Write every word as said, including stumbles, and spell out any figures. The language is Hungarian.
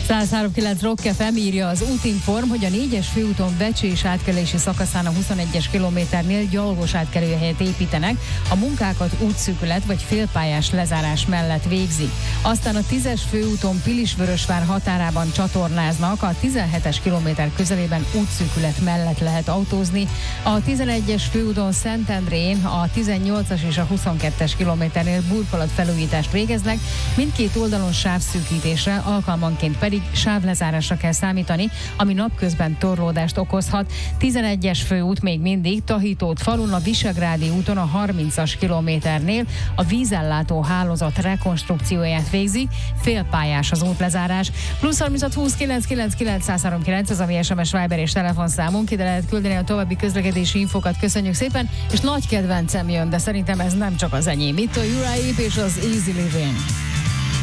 száz három kilenc Rock ef em írja az Útinform, hogy a négyes főúton Becsés átkelési szakaszán a huszonegyes kilométernél gyalogos átkelőhelyet építenek, a munkákat útszűkület vagy félpályás lezárás mellett végzik. Aztán a tízes főúton Pilisvörösvár határában csatornáznak, a tizenhetes kilométer közelében útszűkület mellett lehet autózni, a tizenegyes főúton Szentendrén a tizennyolcas és a huszonkettes kilométernél burkolat felújítást végeznek, mindkét oldalon sávszűkítésre, alkalmanként pedig sávlezárásra kell számítani, ami napközben torlódást okozhat. tizenegyes főút még mindig Tahitót falun, a Visegrádi úton a harmincas kilométernél a vízellátó hálózat rekonstrukcióját végzik, félpályás az útlezárás. Plusz harminchat húsz kilenc kilenc kilenc száz három kilenc, ez a mi es em es, Viber és telefonszámunk, ide lehet küldeni a további közlekedési infokat, köszönjük szépen, és nagy kedvencem jön, de szerintem ez nem csak az enyém. Itt a Uriah Heep és az Easy Living.